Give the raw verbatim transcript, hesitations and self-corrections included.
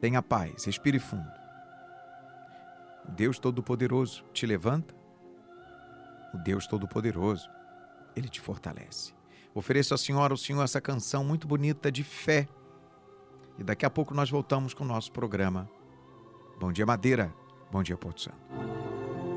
Tenha paz, respire fundo. O Deus Todo-Poderoso te levanta. O Deus Todo-Poderoso, Ele te fortalece. Ofereço à senhora, ao senhor, essa canção muito bonita de fé. E daqui a pouco nós voltamos com o nosso programa. Bom dia, Madeira. Bom dia, Porto Santo.